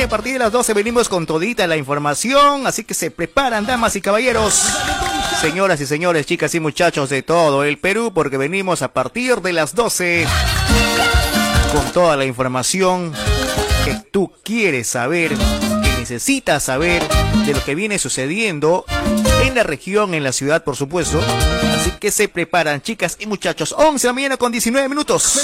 a partir de las 12 venimos con todita la información, así que se preparan, damas y caballeros, señoras y señores, chicas y muchachos de todo el Perú, porque venimos a partir de las 12 con toda la información que tú quieres saber, que necesitas saber de lo que viene sucediendo en la región, en la ciudad, por supuesto. Así que se preparan, chicas y muchachos. 11 de la mañana con 19 minutos.